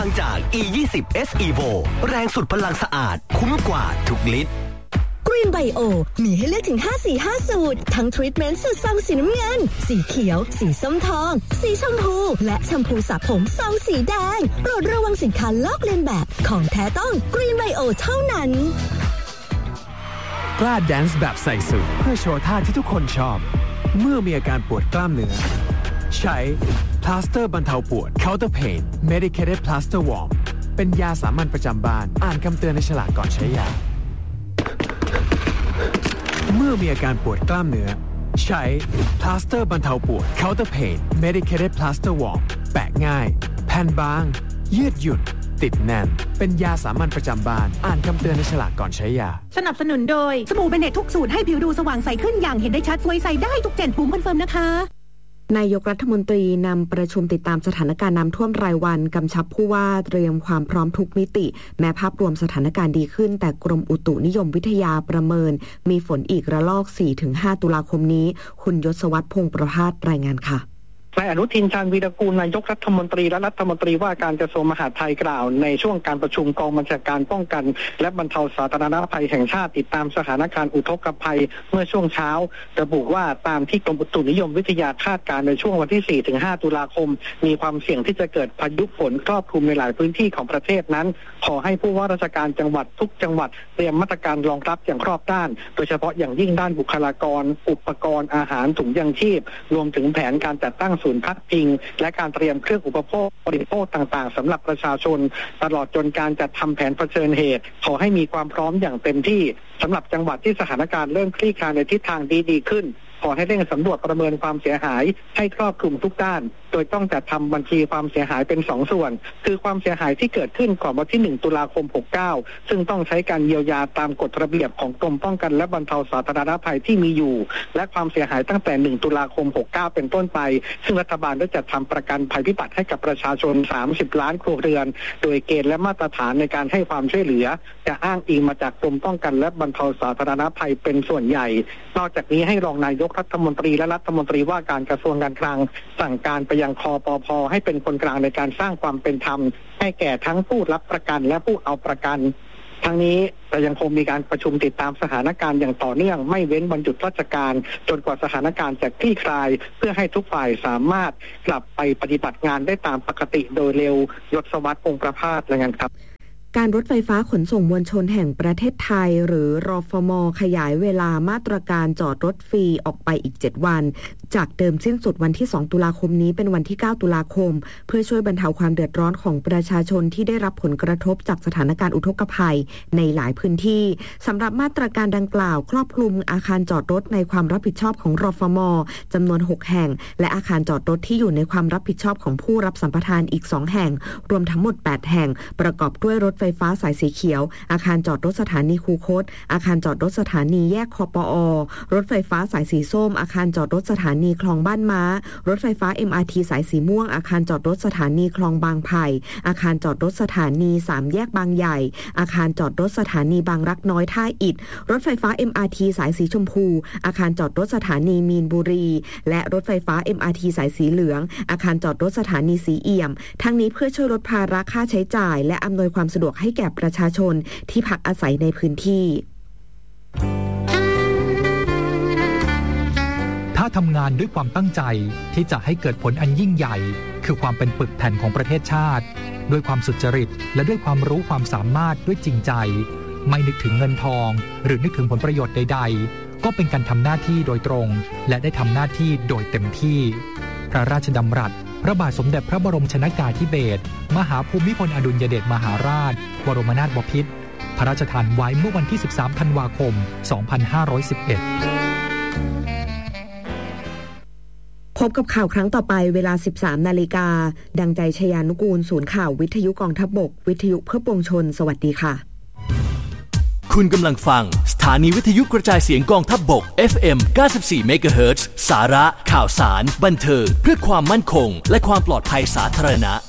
งจาก E20S Evo แรงสุดพลังสะอาดคุ้มกว่าทุกลิตร Green Bio มีให้เลือกถึง5-4-5 สูตรทั้งทรีทเมนต์สูตรซองสีน้ำเงินสีเขียวสีส้มทองสีชมพูและแชมพูสระผมซองสีแดงโปรดระวังสินค้าลอกเลียนแบบของแท้ต้อง Green Bio เท่านั้นกล้าแดนซ์แบบใส่สูทเพื่อโชว์ท่าที่ทุกคนชอบเมื่อมีอาการปวดกล้ามเนื้อใช้พลาสเตอร์บรรเทาปวด Counter Pain Medicated Plaster Warm เป็นยาสามัญประจำบ้านอ่านคำเตือนในฉลากก่อนใช้ยาเมื่อมีอาการปวดกล้ามเนื้อใช้พลาสเตอร์บรรเทาปวด Counter Pain Medicated Plaster Warm แปะง่ายแผ่นบางยืดหยุ่นติดแน่นเป็นยาสามัญประจำบ้านอ่านคำเตือนในฉลากก่อนใช้ยาสนับสนุนโดยสบู่เบเนตทุกสูตรให้ผิวดูสว่างใสขึ้นอย่างเห็นได้ชัดสวยใสได้ทุกเจนปุ่มคอนเฟิร์มนะคะนายกรัฐมนตรีนำประชุมติดตามสถานการณ์น้ำท่วมรายวันกำชับผู้ว่าเตรียมความพร้อมทุกมิติแม้ภาพรวมสถานการณ์ดีขึ้นแต่กรมอุตุนิยมวิทยาประเมินมีฝนอีกระลอก 4-5 ตุลาคมนี้คุณยศวัฒน์พงษ์ประภาสรายงานค่ะนายอนุทินชาญวีรกูลนายกรัฐมนตรีและรัฐมนตรีว่าการกระทรวงมหาดไทยกล่าวในช่วงการประชุมกองบัญชาการป้องกันและบรรเทาสาธารณภัยแห่งชาติติดตามสถานการณ์อุทกภัยเมื่อช่วงเช้าระบุว่าตามที่กรมอุตุนิยมวิทยาคาดการณ์ในช่วงวันที่ 4-5 ตุลาคมมีความเสี่ยงที่จะเกิดพายุฝนครอบคลุมในหลายพื้นที่ของประเทศนั้นขอให้ผู้ว่าราชการจังหวัดทุกจังหวัดเตรียมมาตรการรองรับอย่างรอบด้านโดยเฉพาะอย่างยิ่งด้านบุคลากรอุปกรณ์อาหารถุงยางชีพรวมถึงแผนการจัดตั้งศูนย์พักพิงและการเตรียมเครื่องอุปโภคบริโภคต่างๆสำหรับประชาชนตลอดจนการจัดทำแผนเผชิญเหตุขอให้มีความพร้อมอย่างเต็มที่สำหรับจังหวัดที่สถานการณ์เริ่มคลี่คลายในทิศทางดีขึ้นขอให้เร่งสำรวจประเมินความเสียหายให้ครอบคลุมทุกด้านโดยต้องจัดทำบัญชีความเสียหายเป็น2ส่วนคือความเสียหายที่เกิดขึ้นก่อนวันที่1ตุลาคม69ซึ่งต้องใช้การเยียวยาตามกฎระเบียบของกรมป้องกันและบรรเทาสาธารณภัยที่มีอยู่และความเสียหายตั้งแต่1ตุลาคม69เป็นต้นไปซึ่งรัฐบาลได้จัดทำประกันภัยพิบัติให้กับประชาชน30ล้านครัวเรือนโดยเกณฑ์และมาตรฐานในการให้ความช่วยเหลือจะอ้างอิงมาจากกรมป้องกันและบรรเทาสาธารณภัยเป็นส่วนใหญ่นอกจากนี้ให้รองนายกรัฐมนตรีและรัฐมนตรีว่าการกระทรวงการคลังสั่งการไปยังคปภ.ให้เป็นคนกลางในการสร้างความเป็นธรรมให้แก่ทั้งผู้รับประกันและผู้เอาประกันทั้งนี้จะยังคงมีการประชุมติดตามสถานการณ์อย่างต่อเนื่องไม่เว้นวันหยุดราชการจนกว่าสถานการณ์จะคลี่คลายเพื่อให้ทุกฝ่ายสามารถกลับไปปฏิบัติงานได้ตามปกติโดยเร็วยศวัฒน์พงษ์ประภาสรายงานครับการรถไฟฟ้าขนส่งมวลชนแห่งประเทศไทยหรือรฟม.ขยายเวลามาตรการจอดรถฟรีออกไปอีก7วันจากเดิมสิ้นสุดวันที่2ตุลาคมนี้เป็นวันที่9ตุลาคมเพื่อช่วยบรรเทาความเดือดร้อนของประชาชนที่ได้รับผลกระทบจากสถานการณ์อุทกภัยในหลายพื้นที่สำหรับมาตรการดังกล่าวครอบคลุมอาคารจอดรถในความรับผิดชอบของรฟม.จำนวน6แห่งและอาคารจอดรถที่อยู่ในความรับผิดชอบของผู้รับสัมปทานอีก2แห่งรวมทั้งหมด8แห่งประกอบด้วยรถไฟฟ้าสายสีเขียวอาคารจอดรถสถานีคูคตอาคารจอดรถสถานีแยกคปอ.รถไฟฟ้าสายสีส้มอาคารจอดรถสถานีคลองบ้านม้ารถไฟฟ้า MRT สายสีม่วงอาคารจอดรถสถานีคลองบางไผ่อาคารจอดรถสถานี3แยกบางใหญ่อาคารจอดรถสถานีบางรักน้อยท่าอิฐรถไฟฟ้า MRT สายสีชมพูอาคารจอดรถสถานีมีนบุรีและรถไฟฟ้า MRT สายสีเหลืองอาคารจอดรถสถานีสีเอี่ยมทั้งนี้เพื่อช่วยลดภาระค่าใช้จ่ายและอำนวยความสะดวกให้แก่ประชาชนที่พักอาศัยในพื้นที่ถ้าทำงานด้วยความตั้งใจที่จะให้เกิดผลอันยิ่งใหญ่คือความเป็นปึกแผ่นของประเทศชาติด้วยความสุจริตและด้วยความรู้ความสามารถด้วยจริงใจไม่นึกถึงเงินทองหรือนึกถึงผลประโยชน์ใดๆก็เป็นการทำหน้าที่โดยตรงและได้ทำหน้าที่โดยเต็มที่พระราชดำรัสพระบาทสมเด็จพระบรมชนกาธิเบศรมหาภูมิพลอดุลยเดชมหาราชบรมนาถบพิตรพระราชทานไว้เมื่อวันที่13ธันวาคม2511 พบกับข่าวครั้งต่อไปเวลา 13 นาฬิกาดังใจชยานุกูลศูนย์ข่าววิทยุกองทัพบกวิทยุเพื่อปวงชนสวัสดีค่ะคุณกำลังฟังสถานีวิทยุกระจายเสียงกองทัพบก FM 94 เมกะเฮิรตซ์สาระข่าวสารบันเทิงเพื่อความมั่นคงและความปลอดภัยสาธารณะ